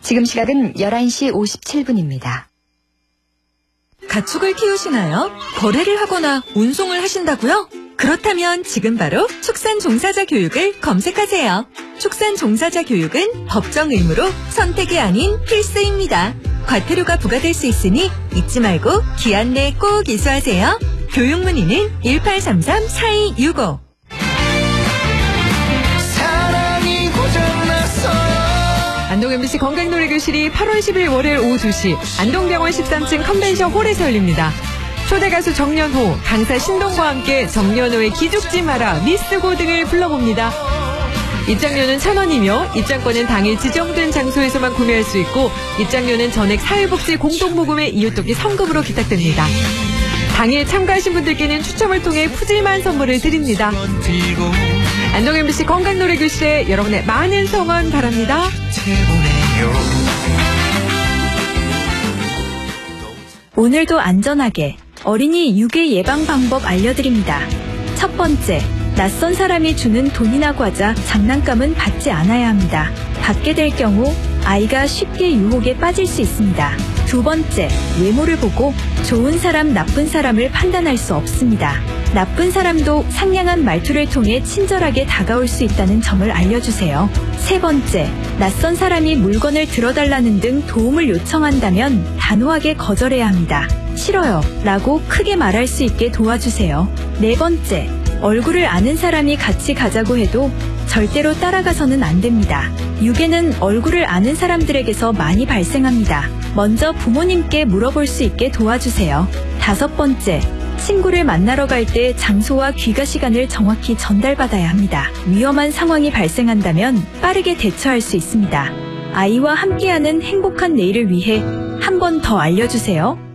지금 시각은 11시 57분입니다. 가축을 키우시나요? 거래를 하거나 운송을 하신다고요? 그렇다면 지금 바로 축산종사자 교육을 검색하세요. 축산종사자 교육은 법정 의무로 선택이 아닌 필수입니다. 과태료가 부과될 수 있으니 잊지 말고 기한 내에 꼭 이수하세요. 교육 문의는 1833-4265. 안동 MBC 건강놀이교실이 8월 10일 월요일 오후 2시 안동병원 13층 컨벤션 홀에서 열립니다. 초대 가수 정연호, 강사 신동과 함께 정연호의 기죽지 마라, 미스고 등을 불러봅니다. 입장료는 1,000원이며 입장권은 당일 지정된 장소에서만 구매할 수 있고 입장료는 전액 사회복지 공동모금의 이웃돕기 성금으로 기탁됩니다. 당일 참가하신 분들께는 추첨을 통해 푸짐한 선물을 드립니다. 안동 MBC 건강놀이교실에 여러분의 많은 성원 바랍니다. 오늘도 안전하게 어린이 유괴 예방 방법 알려드립니다. 첫 번째, 낯선 사람이 주는 돈이나 과자, 장난감은 받지 않아야 합니다. 받게 될 경우 아이가 쉽게 유혹에 빠질 수 있습니다. 두 번째, 외모를 보고 좋은 사람, 나쁜 사람을 판단할 수 없습니다. 나쁜 사람도 상냥한 말투를 통해 친절하게 다가올 수 있다는 점을 알려주세요. 세 번째, 낯선 사람이 물건을 들어달라는 등 도움을 요청한다면 단호하게 거절해야 합니다. 싫어요 라고 크게 말할 수 있게 도와주세요. 네 번째, 얼굴을 아는 사람이 같이 가자고 해도 절대로 따라가서는 안 됩니다. 유괴는 얼굴을 아는 사람들에게서 많이 발생합니다. 먼저 부모님께 물어볼 수 있게 도와주세요. 다섯 번째, 친구를 만나러 갈 때 장소와 귀가 시간을 정확히 전달받아야 합니다. 위험한 상황이 발생한다면 빠르게 대처할 수 있습니다. 아이와 함께하는 행복한 내일을 위해 한 번 더 알려주세요.